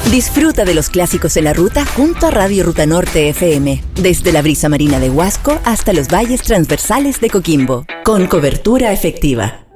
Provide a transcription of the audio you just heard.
Disfruta de los clásicos en la ruta junto a Radio Ruta Norte FM, desde la brisa marina de Huasco hasta los valles transversales de Coquimbo, con cobertura efectiva.